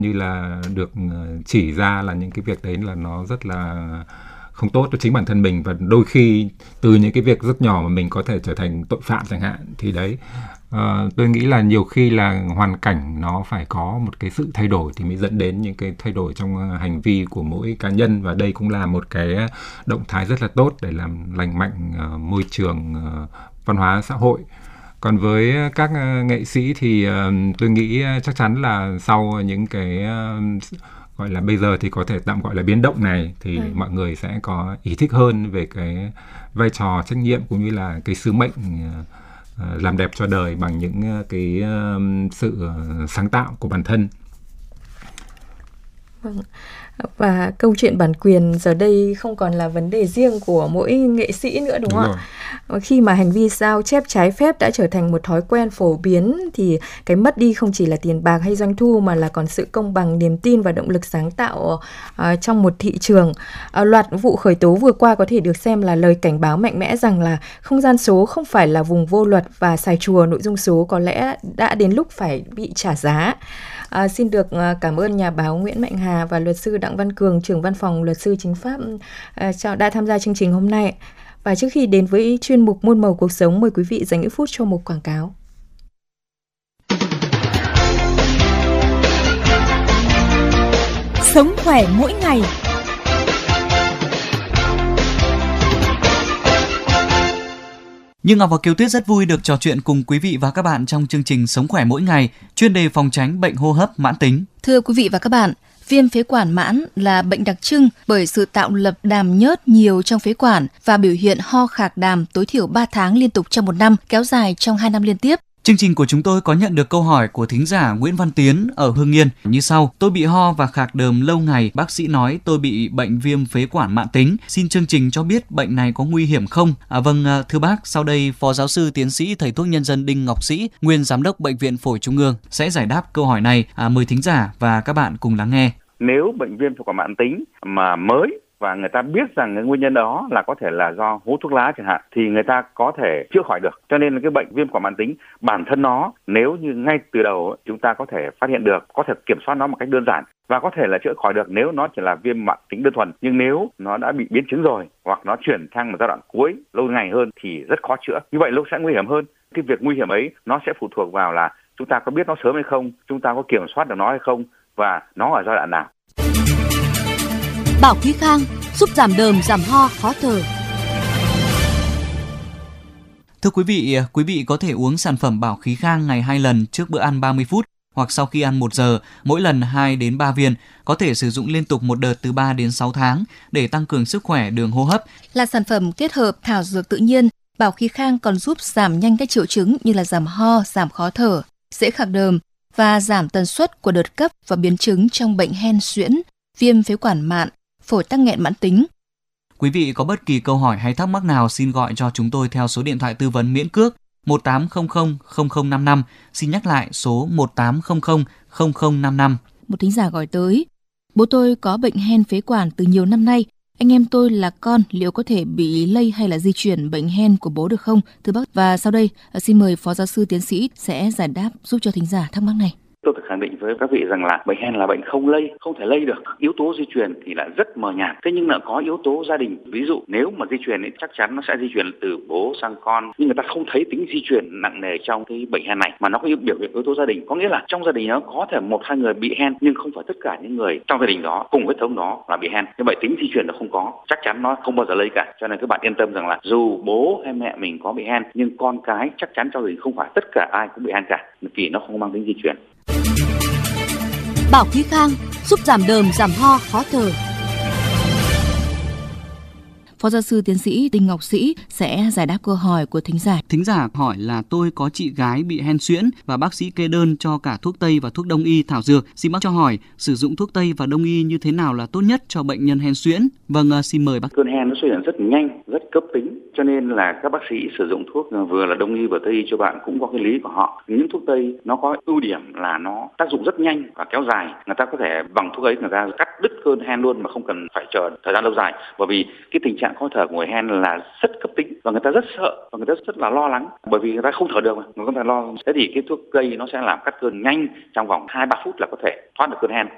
như là được chỉ ra là những cái việc đấy là nó rất là không tốt cho chính bản thân mình, và đôi khi từ những cái việc rất nhỏ mà mình có thể trở thành tội phạm chẳng hạn. Thì đấy, tôi nghĩ là nhiều khi là hoàn cảnh nó phải có một cái sự thay đổi thì mới dẫn đến những cái thay đổi trong hành vi của mỗi cá nhân, và đây cũng là một cái động thái rất là tốt để làm lành mạnh môi trường văn hóa xã hội. Còn với các nghệ sĩ thì tôi nghĩ chắc chắn là sau những cái gọi là bây giờ thì có thể tạm gọi là biến động này, thì mọi người sẽ có ý thức hơn về cái vai trò trách nhiệm cũng như là cái sứ mệnh làm đẹp cho đời bằng những cái sự sáng tạo của bản thân. Vâng. Và câu chuyện bản quyền giờ đây không còn là vấn đề riêng của mỗi nghệ sĩ nữa, đúng không ạ? Khi mà hành vi sao chép trái phép đã trở thành một thói quen phổ biến thì cái mất đi không chỉ là tiền bạc hay doanh thu mà là còn sự công bằng, niềm tin và động lực sáng tạo trong một thị trường. Loạt vụ khởi tố vừa qua có thể được xem là lời cảnh báo mạnh mẽ rằng là không gian số không phải là vùng vô luật và xài chùa nội dung số có lẽ đã đến lúc phải bị trả giá. Xin được cảm ơn nhà báo Nguyễn Mạnh Hà và luật sư Đặng Văn Cường, trưởng văn phòng luật sư chính pháp đã tham gia chương trình hôm nay. Và trước khi đến với chuyên mục Muôn màu cuộc sống, mời quý vị dành những phút cho một quảng cáo. Sống khỏe mỗi ngày. Nhưng Ngọc và Kiều Tuyết rất vui được trò chuyện cùng quý vị và các bạn trong chương trình Sống khỏe mỗi ngày, chuyên đề phòng tránh bệnh hô hấp mãn tính. Thưa quý vị và các bạn, viêm phế quản mãn là bệnh đặc trưng bởi sự tạo lập đàm nhớt nhiều trong phế quản và biểu hiện ho khạc đàm tối thiểu 3 tháng liên tục trong một năm, kéo dài trong 2 năm liên tiếp. Chương trình của chúng tôi có nhận được câu hỏi của thính giả Nguyễn Văn Tiến ở Hưng Yên như sau: tôi bị ho và khạc đờm lâu ngày, bác sĩ nói tôi bị bệnh viêm phế quản mãn tính. Xin chương trình cho biết bệnh này có nguy hiểm không? Vâng, thưa bác, sau đây Phó Giáo sư Tiến sĩ Thầy thuốc nhân dân Đinh Ngọc Sĩ, nguyên Giám đốc Bệnh viện Phổi Trung ương sẽ giải đáp câu hỏi này. Mời thính giả và các bạn cùng lắng nghe. Nếu bệnh viêm phế quản mãn tính mà mới và người ta biết rằng cái nguyên nhân đó là có thể là do hút thuốc lá chẳng hạn, thì người ta có thể chữa khỏi được. Cho nên là cái bệnh viêm phế quản mãn tính bản thân nó, nếu như ngay từ đầu chúng ta có thể phát hiện được, có thể kiểm soát nó một cách đơn giản và có thể là chữa khỏi được nếu nó chỉ là viêm mãn tính đơn thuần. Nhưng nếu nó đã bị biến chứng rồi hoặc nó chuyển sang một giai đoạn cuối lâu ngày hơn thì rất khó chữa. Như vậy lúc sẽ nguy hiểm hơn. Cái việc nguy hiểm ấy nó sẽ phụ thuộc vào là chúng ta có biết nó sớm hay không, chúng ta có kiểm soát được nó hay không, và nó ở giai đoạn nào. Bảo Khí Khang giúp giảm đờm, giảm ho, khó thở. Thưa quý vị có thể uống sản phẩm Bảo Khí Khang ngày 2 lần trước bữa ăn 30 phút hoặc sau khi ăn 1 giờ, mỗi lần 2 đến 3 viên, có thể sử dụng liên tục một đợt từ 3 đến 6 tháng để tăng cường sức khỏe đường hô hấp. Là sản phẩm kết hợp thảo dược tự nhiên, Bảo Khí Khang còn giúp giảm nhanh các triệu chứng như là giảm ho, giảm khó thở, dễ khạc đờm và giảm tần suất của đợt cấp và biến chứng trong bệnh hen suyễn, viêm phế quản mạn, phổi tắc nghẽn mãn tính. Quý vị có bất kỳ câu hỏi hay thắc mắc nào xin gọi cho chúng tôi theo số điện thoại tư vấn miễn cước 1800 0055. Xin nhắc lại số 1800 0055. Một thính giả gọi tới: bố tôi có bệnh hen phế quản từ nhiều năm nay. Anh em tôi là con, liệu có thể bị lây hay là di chuyển bệnh hen của bố được không, thưa bác? Và sau đây xin mời Phó Giáo sư Tiến sĩ sẽ giải đáp giúp cho thính giả thắc mắc này. Tôi phải khẳng định với các vị rằng là bệnh hen là bệnh không lây, không thể lây được. Yếu tố di truyền thì lại rất mờ nhạt. Thế nhưng là có yếu tố gia đình. Ví dụ nếu mà di truyền thì chắc chắn nó sẽ di truyền từ bố sang con. Nhưng người ta không thấy tính di truyền nặng nề trong cái bệnh hen này, mà nó có biểu hiện yếu tố gia đình. Có nghĩa là trong gia đình nó có thể 1-2 người bị hen, nhưng không phải tất cả những người trong gia đình đó cùng huyết thống đó là bị hen. Như vậy tính di truyền nó không có, chắc chắn nó không bao giờ lây cả. Cho nên các bạn yên tâm rằng là dù bố hay mẹ mình có bị hen, nhưng con cái chắc chắn trong gia đình không phải tất cả ai cũng bị hen cả, vì nó không mang tính di truyền. Bảo Khí Khang giúp giảm đờm, giảm ho, khó thở. Phó Giáo sư Tiến sĩ Đinh Ngọc Sĩ sẽ giải đáp câu hỏi của thính giả. Thính giả hỏi là tôi có chị gái bị hen suyễn và bác sĩ kê đơn cho cả thuốc Tây và thuốc Đông y thảo dược. Xin bác cho hỏi sử dụng thuốc Tây và Đông y như thế nào là tốt nhất cho bệnh nhân hen suyễn? Vâng, xin mời bác. Cơn hen nó xuất hiện rất nhanh, rất cấp tính, cho nên là các bác sĩ sử dụng thuốc vừa là Đông y vừa Tây y cho bạn cũng có cái lý của họ. Những thuốc Tây nó có ưu điểm là nó tác dụng rất nhanh và kéo dài. Người ta có thể bằng thuốc ấy người ta cắt đứt cơn hen luôn mà không cần phải chờ thời gian lâu dài, bởi vì cái tình trạng khó thở của người hen là rất cấp tính và người ta rất sợ và người ta rất là lo lắng, bởi vì người ta không thở được mà người ta lo. Thế thì cái thuốc Tây nó sẽ làm cắt cơn nhanh, trong vòng 2-3 phút là có thể thoát được cơn hen.